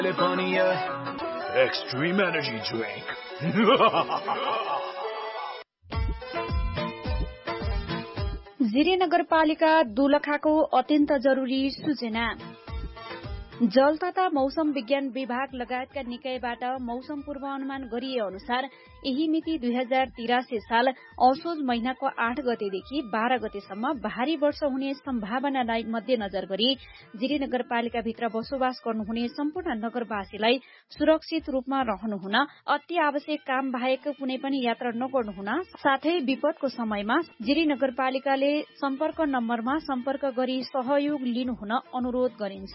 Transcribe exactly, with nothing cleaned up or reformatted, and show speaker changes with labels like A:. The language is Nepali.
A: Extreme energy drink.
B: जिरी नगरपालिका दोलखाको अत्यन्त जरुरी सूचना। जल तथा मौसम विज्ञान विभाग लगायतका निकायबाट मौसम पूर्वानुमान गरिए अनुसार यही मिति दुई हजार तिरासी साल असोज महिनाको आठ गतेदेखि बाह्र गतेसम्म भारी वर्षा हुने सम्भावनालाई मध्यनजर गरी जिरी नगरपालिकाभित्र बसोबास गर्नुहुने सम्पूर्ण नगरवासीलाई सुरक्षित रूपमा रहनुहुन, अति आवश्यक काम बाहेक कुनै पनि यात्रा नगर्नुहुन, साथै विपदको समयमा जिरी नगरपालिकाले सम्पर्क नम्बरमा सम्पर्क गरी सहयोग लिनुहुन अनुरोध गरिन्छ।